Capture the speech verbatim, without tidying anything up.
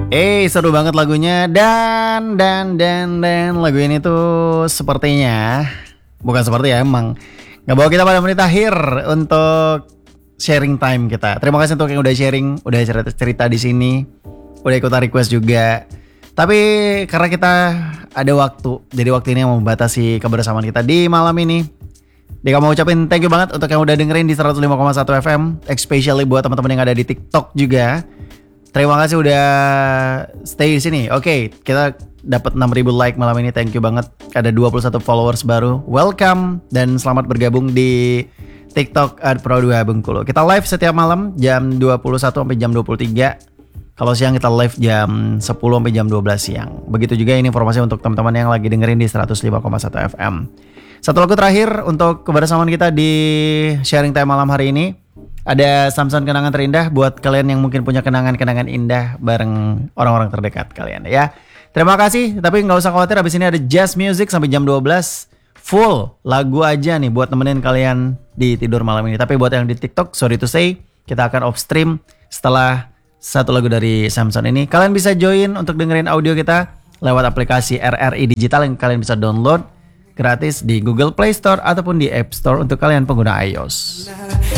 Eh, seru banget lagunya. Dan dan dan dan lagu ini tuh sepertinya, bukan seperti ya, emang ngebawa kita pada menit akhir untuk sharing time kita. Terima kasih untuk yang udah sharing, udah cerita-cerita di sini, udah ikutan request juga. Tapi karena kita ada waktu, jadi waktu ini yang membatasi kebersamaan kita di malam ini. Dika mau ucapin thank you banget untuk yang udah dengerin di seratus lima koma satu F M, especially buat teman-teman yang ada di TikTok juga. Terima kasih udah stay di sini. Oke, okay, kita dapat enam ribu like malam ini. Thank you banget. Ada dua puluh satu followers baru. Welcome dan selamat bergabung di TikTok at Pro dua Bengkulu. Kita live setiap malam jam dua puluh satu sampai jam dua puluh tiga. Kalau siang kita live jam sepuluh sampai jam dua belas siang. Begitu juga ini informasi untuk teman-teman yang lagi dengerin di seratus lima koma satu F M. Satu lagu terakhir untuk kebersamaan kita di sharing time malam hari ini. Ada Samson Kenangan Terindah buat kalian yang mungkin punya kenangan-kenangan indah bareng orang-orang terdekat kalian ya. Terima kasih, tapi nggak usah khawatir, abis ini ada jazz music sampai jam dua belas. Full lagu aja nih buat nemenin kalian di tidur malam ini. Tapi buat yang di TikTok, sorry to say, kita akan off stream setelah satu lagu dari Samson ini. Kalian bisa join untuk dengerin audio kita lewat aplikasi R R I Digital yang kalian bisa download gratis di Google Play Store ataupun di App Store untuk kalian pengguna iOS.